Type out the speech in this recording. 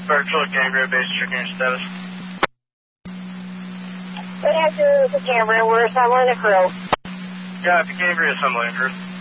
Virtual Cambria base, checking your status. Good afternoon, this is Cambria. We're assembling the crew. Yeah, if you Cambria assembling crew.